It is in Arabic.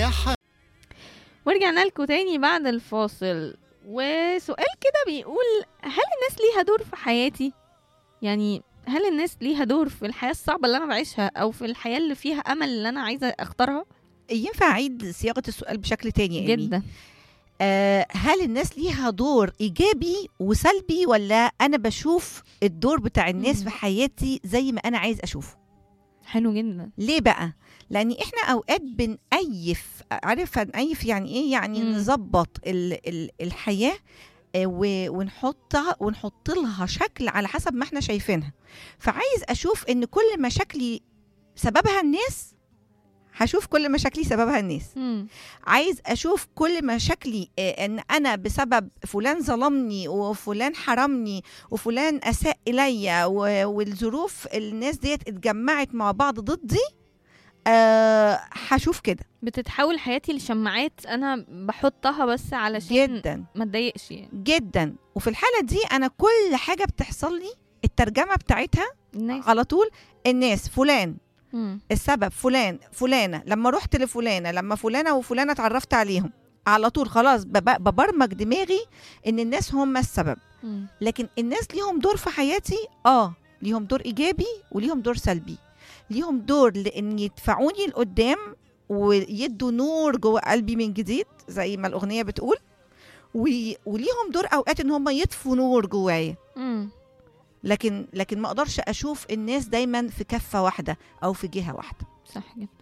ورجعنا لكم تاني بعد الفاصل، وسؤال كده بيقول: هل الناس ليها دور في حياتي؟ يعني هل الناس ليها دور في الحياة الصعبة اللي أنا بعيشها، أو في الحياة اللي فيها أمل اللي أنا عايزة أختارها؟ ينفع أعيد صياغة السؤال بشكل تاني يا إيمي؟ جدا. هل الناس ليها دور إيجابي وسلبي، ولا أنا بشوف الدور بتاع الناس في حياتي زي ما أنا عايز أشوفه؟ حلو جدا. ليه بقى؟ لأن إحنا أوقات بنأيف، عارف هنأيف يعني إيه؟ يعني نظبط الحياة ونحط لها شكل على حسب ما احنا شايفينها. فعايز أشوف إن كل مشاكلي سببها الناس، هشوف كل مشاكلي سببها الناس. عايز أشوف كل مشاكلي إن أنا بسبب فلان ظلمني وفلان حرمني وفلان أساء إلي والظروف الناس ديت اتجمعت مع بعض ضدي. هشوف كده. بتتحول حياتي لشماعات أنا بحطها بس علشان جدا ما تضايقش يعني. جدا. وفي الحالة دي أنا كل حاجة بتحصل لي الترجمة بتاعتها الناس. على طول الناس، فلان السبب، فلانة لما رحت لفلانة، لما فلانة وفلانة اتعرفت عليهم، على طول خلاص ببرمج دماغي ان الناس هم السبب. لكن الناس ليهم دور في حياتي، ليهم دور ايجابي وليهم دور سلبي. ليهم دور لان يدفعوني لقدام ويدوا نور جوه قلبي من جديد زي ما الاغنية بتقول، وليهم دور اوقات ان هم يطفوا نور جوايا. لكن ما اقدرش اشوف الناس دايما في كفة واحدة او في جهة واحدة. صح جدا.